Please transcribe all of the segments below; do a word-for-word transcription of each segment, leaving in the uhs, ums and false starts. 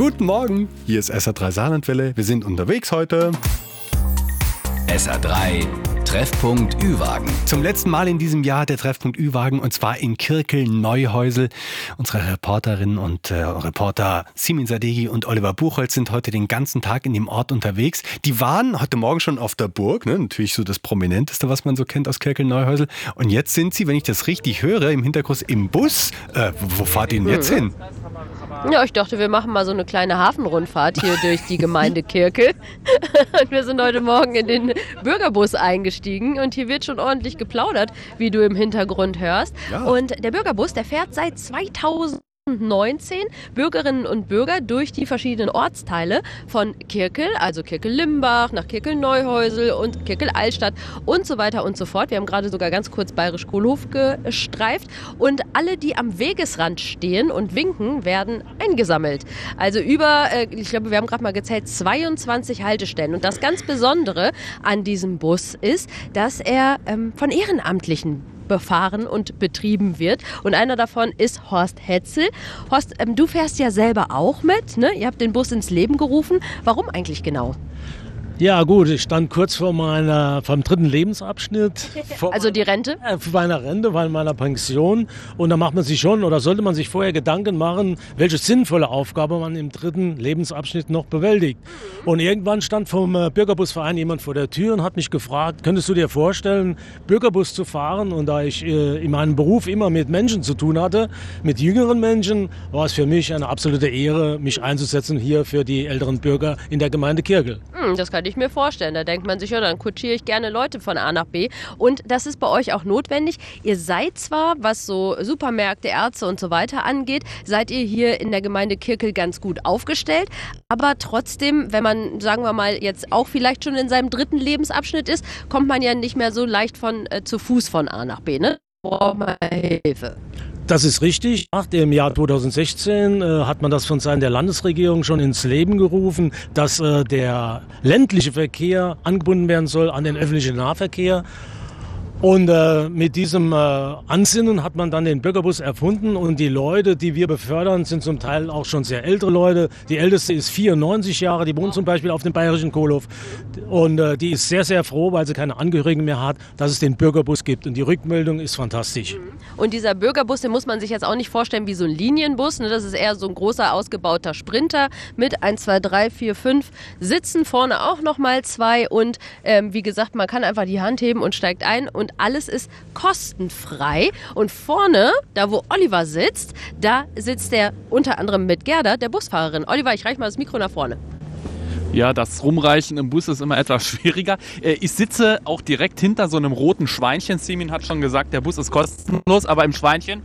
Guten Morgen, hier ist S R drei Saarlandwelle. Wir sind unterwegs heute. S R drei Treffpunkt Ü-Wagen. Zum letzten Mal in diesem Jahr der Treffpunkt Ü-Wagen und zwar in Kirkel-Neuhäusel. Unsere Reporterinnen und äh, Reporter Simin Sadeghi und Oliver Buchholz sind heute den ganzen Tag in dem Ort unterwegs. Die waren heute Morgen schon auf der Burg, ne? Natürlich so das Prominenteste, was man so kennt aus Kirkel-Neuhäusel. Und jetzt sind sie, wenn ich das richtig höre, im Hintergrund im Bus. Äh, wo fahrt ihr denn jetzt hin? Ja, ich dachte, wir machen mal so eine kleine Hafenrundfahrt hier durch die Gemeinde Kirkel. Und wir sind heute Morgen in den Bürgerbus eingestiegen und hier wird schon ordentlich geplaudert, wie du im Hintergrund hörst. Ja. Und der Bürgerbus, der fährt seit zweitausendneunzehn Bürgerinnen und Bürger durch die verschiedenen Ortsteile von Kirkel, also Kirkel-Limbach, nach Kirkel-Neuhäusel und Kirkel-Altstadt und so weiter und so fort. Wir haben gerade sogar ganz kurz Bayerisch-Kohlhof gestreift und alle, die am Wegesrand stehen und winken, werden eingesammelt. Also über, ich glaube, wir haben gerade mal gezählt, zweiundzwanzig Haltestellen. Und das ganz Besondere an diesem Bus ist, dass er ähm, von Ehrenamtlichen befahren und betrieben wird. Und einer davon ist Horst Hetzel. Horst, ähm, du fährst ja selber auch mit, ne? Ihr habt den Bus ins Leben gerufen. Warum eigentlich genau? Ja gut, ich stand kurz vor meiner, vom dritten Lebensabschnitt. Also die Rente? Äh, vor meiner Rente, vor meiner Pension. Und da macht man sich schon, oder sollte man sich vorher Gedanken machen, welche sinnvolle Aufgabe man im dritten Lebensabschnitt noch bewältigt. Und irgendwann stand vom äh, Bürgerbusverein jemand vor der Tür und hat mich gefragt, könntest du dir vorstellen, Bürgerbus zu fahren? Und da ich äh, in meinem Beruf immer mit Menschen zu tun hatte, mit jüngeren Menschen, war es für mich eine absolute Ehre, mich einzusetzen hier für die älteren Bürger in der Gemeinde Kirkel. Hm, das kann ich mir vorstellen. Da denkt man sich, ja, dann kutschiere ich gerne Leute von A nach B. Und das ist bei euch auch notwendig. Ihr seid zwar, was so Supermärkte, Ärzte und so weiter angeht, seid ihr hier in der Gemeinde Kirkel ganz gut aufgestellt. Aber trotzdem, wenn man, sagen wir mal, jetzt auch vielleicht schon in seinem dritten Lebensabschnitt ist, kommt man ja nicht mehr so leicht von äh, zu Fuß von A nach B, ne? Braucht man Hilfe. Das ist richtig. Nach dem Jahr zweitausendsechzehn äh, hat man das von Seiten der Landesregierung schon ins Leben gerufen, dass äh, der ländliche Verkehr angebunden werden soll an den öffentlichen Nahverkehr. Und äh, mit diesem äh, Ansinnen hat man dann den Bürgerbus erfunden und die Leute, die wir befördern, sind zum Teil auch schon sehr ältere Leute. Die älteste ist vierundneunzig Jahre, die wohnt zum Beispiel auf dem Bayerischen Kohlhof und äh, die ist sehr, sehr froh, weil sie keine Angehörigen mehr hat, dass es den Bürgerbus gibt und die Rückmeldung ist fantastisch. Und dieser Bürgerbus, den muss man sich jetzt auch nicht vorstellen wie so ein Linienbus, ne? Das ist eher so ein großer, ausgebauter Sprinter mit eins, zwei, drei, vier, fünf Sitzen, vorne auch nochmal zwei und ähm, wie gesagt, man kann einfach die Hand heben und steigt ein und alles ist kostenfrei. Und vorne, da wo Oliver sitzt, da sitzt er unter anderem mit Gerda, der Busfahrerin. Oliver, ich reiche mal das Mikro nach vorne. Ja, das Rumreichen im Bus ist immer etwas schwieriger. Ich sitze auch direkt hinter so einem roten Schweinchen. Simin hat schon gesagt, der Bus ist kostenlos, aber im Schweinchen,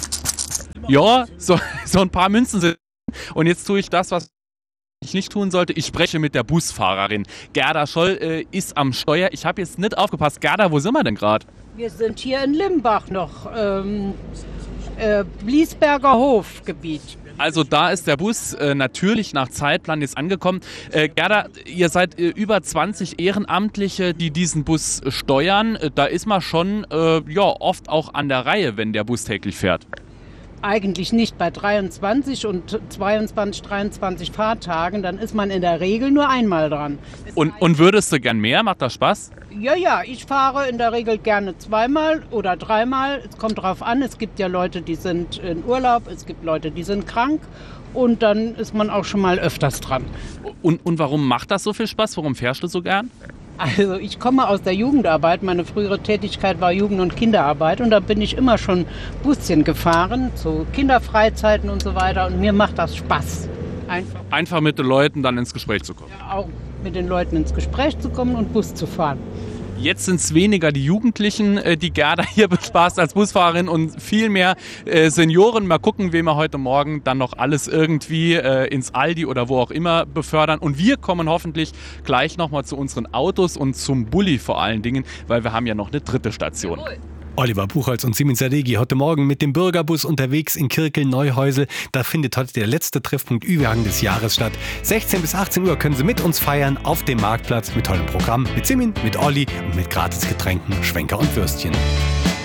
ja, so, so ein paar Münzen sind. Und jetzt tue ich das, was ich nicht tun sollte. Ich spreche mit der Busfahrerin. Gerda Scholl äh, ist am Steuer. Ich habe jetzt nicht aufgepasst. Gerda, wo sind wir denn gerade? Wir sind hier in Limbach noch, ähm, äh, Bliesberger Hofgebiet. Also da ist der Bus äh, natürlich nach Zeitplan jetzt angekommen. Äh, Gerda, ihr seid äh, über zwanzig Ehrenamtliche, die diesen Bus äh, steuern. Äh, da ist man schon äh, ja, oft auch an der Reihe, wenn der Bus täglich fährt. Eigentlich nicht bei dreiundzwanzig und zweiundzwanzig, dreiundzwanzig Fahrtagen, dann ist man in der Regel nur einmal dran. Und, und würdest du gern mehr? Macht das Spaß? Ja, ja, ich fahre in der Regel gerne zweimal oder dreimal. Es kommt drauf an, es gibt ja Leute, die sind in Urlaub, es gibt Leute, die sind krank und dann ist man auch schon mal öfters dran. Und, und warum macht das so viel Spaß? Warum fährst du so gern? Also ich komme aus der Jugendarbeit, meine frühere Tätigkeit war Jugend- und Kinderarbeit und da bin ich immer schon Buschen gefahren, zu Kinderfreizeiten und so weiter und mir macht das Spaß. Einfach, Einfach mit den Leuten dann ins Gespräch zu kommen. Ja, auch mit den Leuten ins Gespräch zu kommen und Bus zu fahren. Jetzt sind es weniger die Jugendlichen, die Gerda hier bespaßt als Busfahrerin und viel mehr äh, Senioren. Mal gucken, wen wir heute Morgen dann noch alles irgendwie äh, ins Aldi oder wo auch immer befördern. Und wir kommen hoffentlich gleich nochmal zu unseren Autos und zum Bulli vor allen Dingen, weil wir haben ja noch eine dritte Station. Jawohl. Oliver Buchholz und Simin Sadeghi heute Morgen mit dem Bürgerbus unterwegs in Kirkel-Neuhäusel. Da findet heute der letzte Treffpunkt Ü-Wagen des Jahres statt. sechzehn bis achtzehn Uhr können Sie mit uns feiern auf dem Marktplatz mit tollem Programm, mit Simin, mit Olli und mit Gratisgetränken, Schwenker und Würstchen.